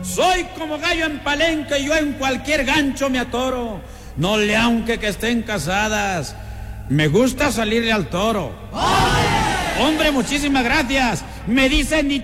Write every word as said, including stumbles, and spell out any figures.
Soy como gallo en palenque y yo en cualquier gancho me atoro. No le aunque que estén casadas, me gusta salirle al toro. ¡Hombre, muchísimas gracias! Me dicen ni